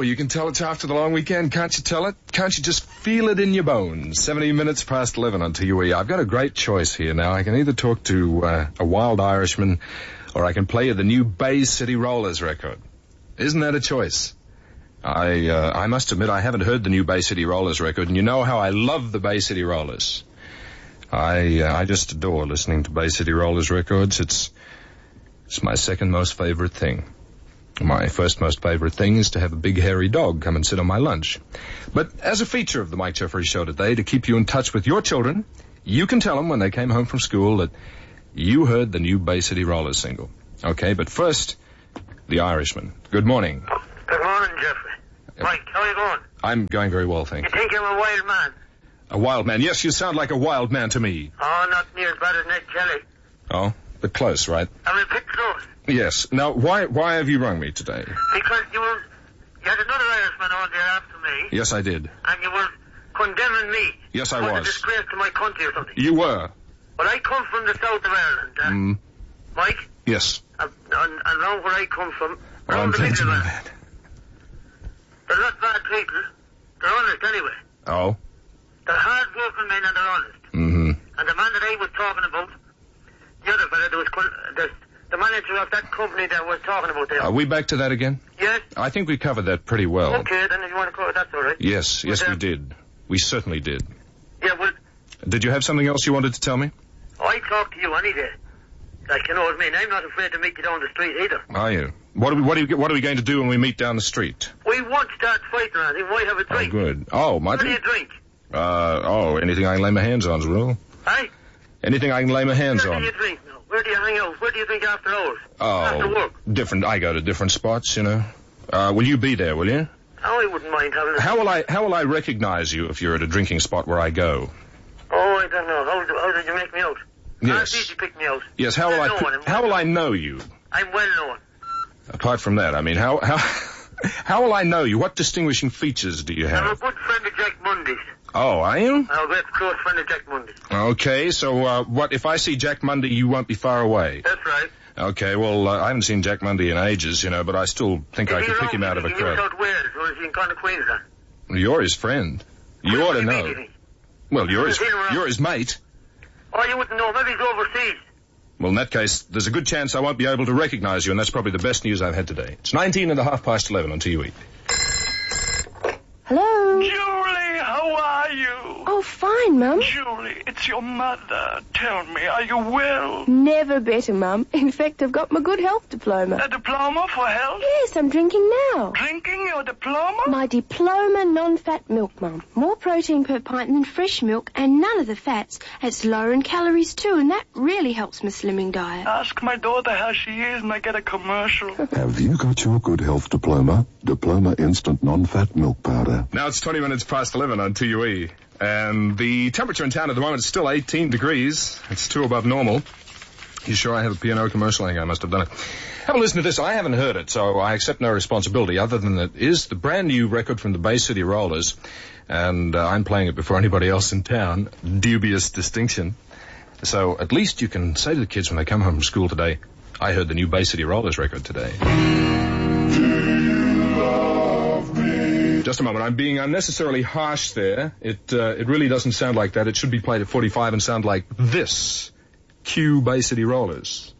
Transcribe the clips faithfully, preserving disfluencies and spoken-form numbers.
Oh, you can tell it's after the long weekend, can't you tell it? Can't you just feel it in your bones? seventeen minutes past eleven on T U E. I've got a great choice here now. I can either talk to uh, a wild Irishman, or I can play you the new Bay City Rollers record. Isn't that a choice? I uh, I must admit I haven't heard the new Bay City Rollers record, and you know how I love the Bay City Rollers. I uh, I just adore listening to Bay City Rollers records. It's it's my second most favorite thing. My first most favorite thing is to have a big hairy dog come and sit on my lunch. But as a feature of the Mike Jeffries Show today, to keep you in touch with your children, you can tell them when they came home from school that you heard the new Bay City Rollers single. Okay, but first, the Irishman. Good morning. Good morning, Jeffrey. Mike, how are you going? I'm going very well, thank you. You think I'm a wild man? A wild man? Yes, you sound like a wild man to me. Oh, not near as bad as Ned Kelly. Oh, but close, right? I'm a bit close. Yes. Now, why why have you rung me today? Because you were... You had another Irishman on there after me. Yes, I did. And you were condemning me. Yes, I was. was. A disgrace to my country or something. You were. Well, I come from the south of Ireland. Uh, mm. Mike? Yes. Uh, and, and around where I come from, well, around I'm the glad to middle know of that. They're not bad people. They're honest anyway. Oh? They're hard-working men and they're honest. Mm-hmm. And the man that I was talking about, the other fella, there was the, the manager of that company that was talking about there. Are we back to that again? Yes. I think we covered that pretty well. Okay, then if you want to cover, that's all right. Yes, yes, but, uh, we did. We certainly did. Yeah, well... Did you have something else you wanted to tell me? I talk to you any day. Like, you know what I mean? I'm not afraid to meet you down the street either. Are you? What are we, what are we, what are we going to do when we meet down the street? We won't start fighting or anything. We might have a drink. Oh, good. Oh, might What we? do you drink? Uh, oh, anything I can lay my hands on's rule. Aye? Anything I can lay my hands Where on. do you drink now? Where do you hang out? Where do you drink after hours? Oh, after work? different. I go to different spots, you know. Uh, will you be there, will you? Oh, I wouldn't mind having a... How will I, how will I recognize you if you're at a drinking spot where I go? Oh, I don't know. How, do, how did you make me out? Yes. How did you pick me out? Yes, how will I, I how will I know you? I'm well known. Apart from that, I mean, how, how, how will I know you? What distinguishing features do you have? I'm a good friend of Jack Mundy's. Oh, are you? I'm a very close friend of Jack Mundy's. Okay, so, uh, what, if I see Jack Mundy, you won't be far away? That's right. Okay, well, uh, I haven't seen Jack Mundy in ages, you know, but I still think is I could pick him out of a crowd. crowd. Is he in South Wales, or is he in Conor Queensland? You're his friend. You Where ought to would he know. be? Well, you're his, Is he around? you're his mate. Oh, you wouldn't know. Maybe he's overseas. Well, in that case, there's a good chance I won't be able to recognize you, and that's probably the best news I've had today. It's nineteen and a half past eleven on T U E. Hello? Julie, how are you? Oh, fine, Mum. Julie, it's your mother. Tell me, are you well? Never better, Mum. In fact, I've got my good health diploma. A diploma for health? Yes, I'm drinking now. Drinking your diploma? My diploma non-fat milk, Mum. More protein per pint than fresh milk and none of the fats. It's lower in calories too, and that really helps my slimming diet. Ask my daughter how she is and I get a commercial. Have you got your good health diploma? Diploma Instant Non-Fat Milk Powder. Now it's twenty minutes past eleven on T U E, and the temperature in town at the moment is still eighteen degrees. It's two above normal. You sure I have a P and O commercial? I think I must have done it. Have a listen to this. I haven't heard it, so I accept no responsibility other than that it is the brand new record from the Bay City Rollers, and uh, I'm playing it before anybody else in town. Dubious distinction. So at least you can say to the kids when they come home from school today, I heard the new Bay City Rollers record today. Just a moment. I'm being unnecessarily harsh there. It uh, it really doesn't sound like that. It should be played at forty-five and sound like this. Cue Bay City Rollers.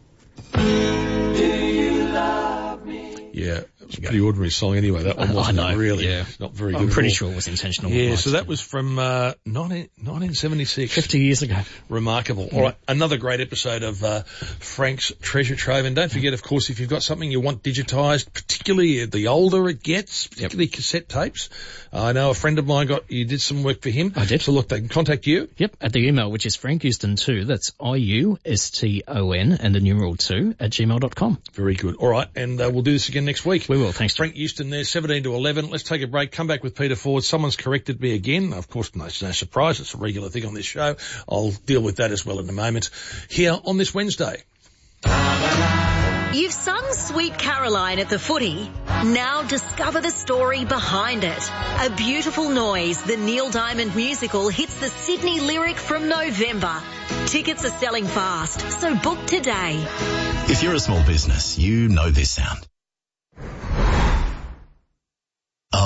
Yeah, it was a pretty ordinary song anyway. That one wasn't I know, really. yeah. Not very I'm good. pretty at all. sure it was intentional. Yeah, so that was from uh, nineteen, nineteen seventy-six. fifty years ago. Remarkable. All right, another great episode of uh, Frank's Treasure Trove. And don't forget, of course, if you've got something you want digitised, particularly the older it gets, particularly yep. cassette tapes. Uh, I know a friend of mine got, you did some work for him. I did. So look, they can contact you. Yep, at the email, which is Frank Houston two. That's I U S T O N and the numeral two at gmail dot com. Very good. All right, and uh, we'll do this again next week. We will. Thanks, Frank Houston there, seventeen to eleven. Let's take a break. Come back with Peter Ford. Someone's corrected me again. Of course, no, no surprise. It's a regular thing on this show. I'll deal with that as well in a moment. Here on this Wednesday. You've sung Sweet Caroline at the footy. Now discover the story behind it. A Beautiful Noise, the Neil Diamond musical, hits the Sydney Lyric from November. Tickets are selling fast, so book today. If you're a small business, you know this sound.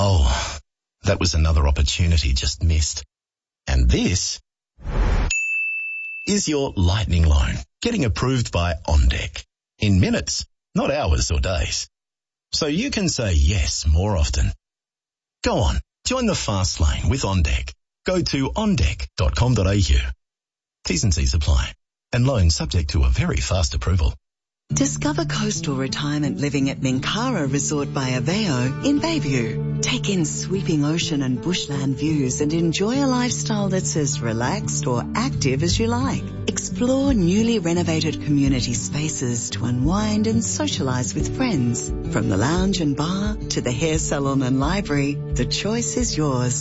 That was another opportunity just missed. And this is your lightning loan, getting approved by OnDeck. In minutes, not hours or days. So you can say yes more often. Go on, join the fast lane with OnDeck. Go to on deck dot com dot a u. T's and C's apply. And loan subject to a very fast approval. Discover coastal retirement living at Minkara Resort by Aveo in Bayview. Take in sweeping ocean and bushland views and enjoy a lifestyle that's as relaxed or active as you like. Explore newly renovated community spaces to unwind and socialise with friends. From the lounge and bar to the hair salon and library, the choice is yours.